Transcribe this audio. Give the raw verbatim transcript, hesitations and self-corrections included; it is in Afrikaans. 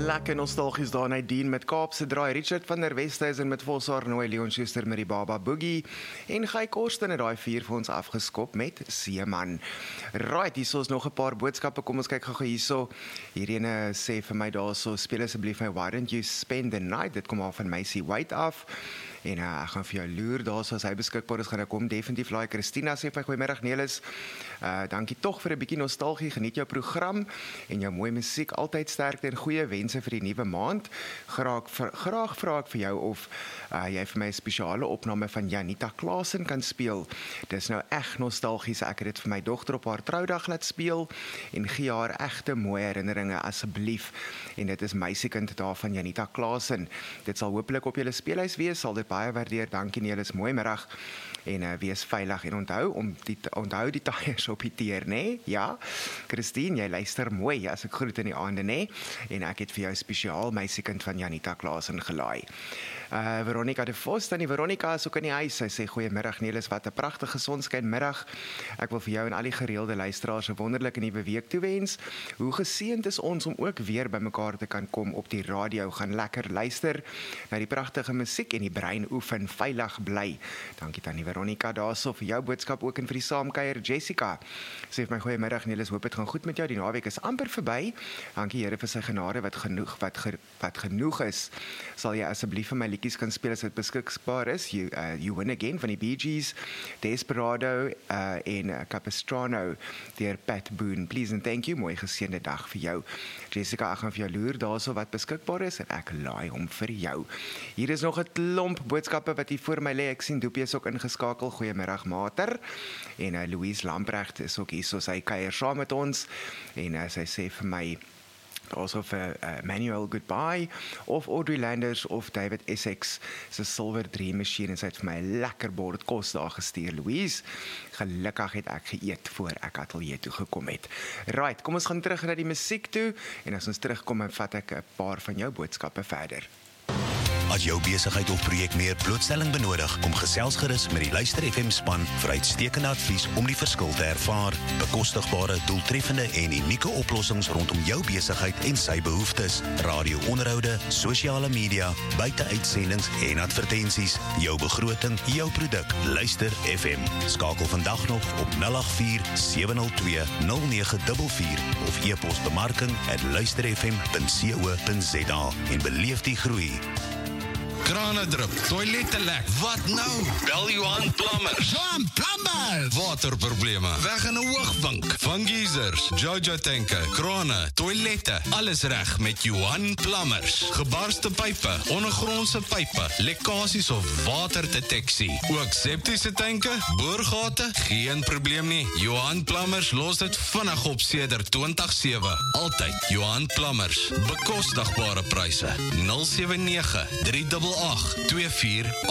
Lekker nostalgies daar Nadine met Kaapse Draai, Richard van der Westhuizen met Vossaar Nooi, Leon Schuster met die Baba Boogie en Guy Korsten het daai vier vir ons afgeskop met Seeman. Right, hier is nog 'n paar boodskappe, kom ons kyk gou hierso. Hierdie sê vir my daarso, speel asseblief my Why Don't You Spend the Night, dit kom al van Macy White af. En uh, ek gaan vir jou loer, daar so as hy beskikbaar is, gaan ek kom definitief laai. Christina sê vir my, goeiemiddag Nelis, uh, dankie toch vir 'n bietjie nostalgie, geniet jou program en jou mooi musiek, altyd sterkte en goeie wense vir die nuwe maand. Graag, vir, graag vra ek vir jou of uh, jy vir my 'n spesiale opname van Janita Klaasen kan speel. Dis nou echt nostalgies, ek het dit vir my dogter op haar troudag laat speel en gee haar egte mooi herinneringe asseblief. En dit is Meisiekind daar van Janita Klaasen. Dit sal hopelik op julle speelhuis wees, sal dit baie waardeer, dankie Nelis, mooi middag en uh, wees veilig en onthou om die onthou die tyres op die teer, nê? Nee? Ja. Christine, jy luister mooi as ek groet in die aande, nê? Nee? En ek het vir jou spesiaal Meisiekind van Janita Klaasen gelaai. Uh, Veronica de Vos, dan die Veronica is ook in die huis. Sy sê goeiemiddag Nelis, wat 'n pragtige sonskynmiddag. Ek wil vir jou en al die gereelde luisteraars 'n wonderlike nuwe week toewens. Hoe geseënd is ons om ook weer bymekaar te kan kom op die radio, gaan lekker luister na die pragtige musiek en die brein oefen, veilig bly. Dankie tannie Veronica daarso vir jou boodskap ook en vir die saamkuier. Jessica sê vir my goeiemiddag Nelis, hoop dit gaan goed met jou. Die naweek is amper verby. Dankie Here vir sy genade wat genoeg wat ge, wat genoeg is. Sal jy asseblief vir my liedjies kan speel as dit beskikbaar is? You, uh, you Win Again van die Bee Gees, Desperado uh, en uh, Capistrano deur Pat Boone. Please and thank you. Mooi geseënde dag vir jou. Jessica, ek gaan vir jou loer daarso wat beskikbaar is en ek laai hom vir jou. Hier is nog 'n klomp boodskappe wat hier voor my lê. Ek sien Doopie is ook ingeskakel. Goeiemiddag Mater. En uh, Louise Lamprecht is ook hier, so sy kuier saam met ons en uh, sy sê vir my also vir uh, Manuel Goodbye of Audrey Landers of David Essex se Silver Dream Machine en sy het vir my 'n lekker bord kos daar gestuur. Louise, gelukkig het ek geëet voor ek ateljee toe gekom het. Right, kom ons gaan terug na die musiek toe en as ons terugkom en vat ek 'n paar van jou boodskappe verder. As jou besigheid of projek meer blootstelling benodig, kom gesels gerus met die Luister F M span vir uitstekende advies om die verskil te ervaar. Bekostigbare, doeltreffende en unieke oplossings rondom jou besigheid en sy behoeftes. Radio-onderhoude, sosiale media, buite-uitsendings en advertensies. Jou begroting, jou produk. Luister F M. Skakel vandag nog op nul agt vier sewe nul twee nul nege vier vier of e-pos bemarking at luisterfm punt co punt za en beleef die groei. Krane drup, toilette lek. Wat nou? Bel Johan Plumbers. Johan Plumbers! Waterprobleme, weg in 'n hoogvink. Van geysers, Jojo tanke, krane, toilette, alles reg met Johan Plumbers. Gebarste pype, ondergrondse pype, lekkasies of waterdeteksie. Ook septiese tanke, boorgate, geen probleem nie. Johan Plumbers los dit vinnig op sedert twintig sewe. Altyd Johan Plumbers. Bekostigbare pryse. nul sewe nege drie agt agt twee vier